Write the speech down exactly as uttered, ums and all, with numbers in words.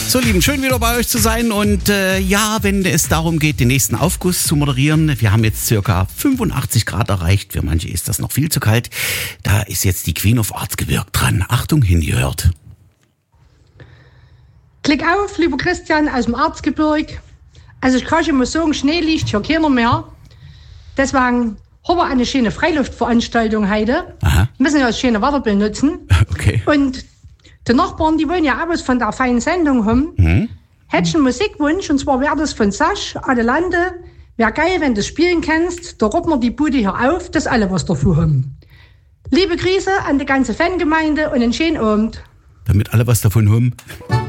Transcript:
So, Lieben, schön wieder bei euch zu sein. Und äh, ja, wenn es darum geht, den nächsten Aufguss zu moderieren, wir haben jetzt circa fünfundachtzig Grad erreicht. Für manche ist das noch viel zu kalt. Da ist jetzt die Queen of Erzgebirge dran. Achtung, hingehört. Klick auf, lieber Christian aus dem Erzgebirge. Also ich kann schon mal sagen, Schnee liegt hier keiner mehr. Deswegen haben wir eine schöne Freiluftveranstaltung heute. Aha. Wir müssen ja das schöne Wetter benutzen. Okay. Und die Nachbarn, die wollen ja alles von der feinen Sendung haben. Mhm. Hätte ich einen Musikwunsch, und zwar wäre das von Sasch, Adelante. Wäre geil, wenn du das spielen kannst. Da robben wir die Bude hier auf, dass alle was davor haben. Liebe Grüße an die ganze Fangemeinde und einen schönen Abend. Damit alle was davon haben.